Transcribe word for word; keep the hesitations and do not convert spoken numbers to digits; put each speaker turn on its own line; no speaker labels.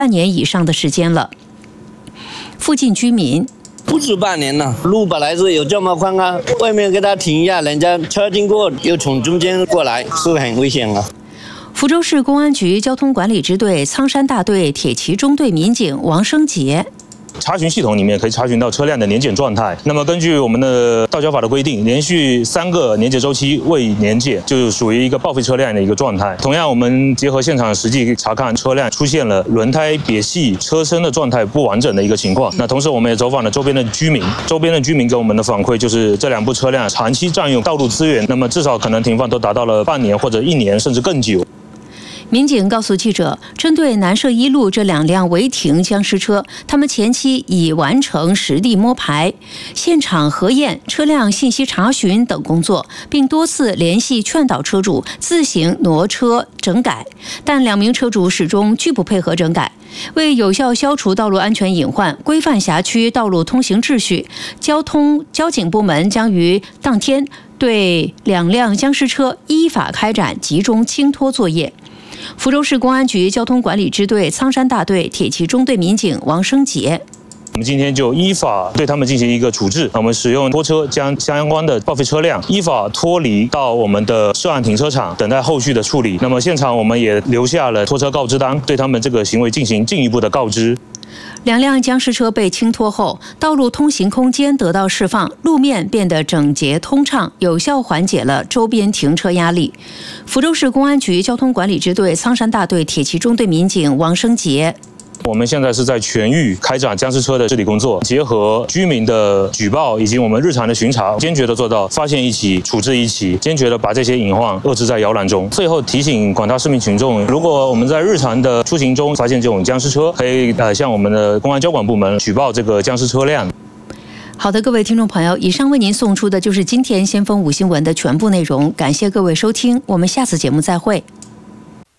半年以上的时间了。附近居民。
不止半年了，路本来是有这么宽啊，外面给他停一下，人家车经过又从中间过来，是不是很危险啊？
福州市公安局交通管理支队苍山大队铁骑中队民警王生杰。
查询系统里面可以查询到车辆的年检状态。那么根据我们的道交法的规定，连续三个年检周期未年检，就属于一个报废车辆的一个状态。同样，我们结合现场实际查看，车辆出现了轮胎瘪细、车身的状态不完整的一个情况。那同时，我们也走访了周边的居民，周边的居民给我们的反馈就是这两部车辆长期占用道路资源，那么至少可能停放都达到了半年或者一年，甚至更久。
民警告诉记者，针对南社一路这两辆违停僵尸车，他们前期已完成实地摸排、现场核验、车辆信息查询等工作，并多次联系劝导车主自行挪车整改，但两名车主始终拒不配合整改。为有效消除道路安全隐患，规范辖区道路通行秩序，交通交警部门将于当天对两辆僵尸车依法开展集中清拖作业。福州市公安局交通管理支队苍山大队铁骑中队民警王生杰。
我们今天就依法对他们进行一个处置。我们使用拖车将相关的报废车辆依法脱离到我们的涉案停车场，等待后续的处理。那么现场我们也留下了拖车告知单，对他们这个行为进行进一步的告知。
两辆僵尸车被清拖后，道路通行空间得到释放，路面变得整洁通畅，有效缓解了周边停车压力。福州市公安局交通管理支队苍山大队铁骑中队民警王生杰。
我们现在是在全域开展僵尸车的治理工作，结合居民的举报以及我们日常的巡查，坚决的做到发现一起处置一起，坚决的把这些隐患遏制在摇篮中。最后提醒广大市民群众，如果我们在日常的出行中发现这种僵尸车，可以呃向我们的公安交管部门举报这个僵尸车辆。
好的，各位听众朋友，以上为您送出的就是今天先锋五新闻的全部内容，感谢各位收听，我们下次节目再会。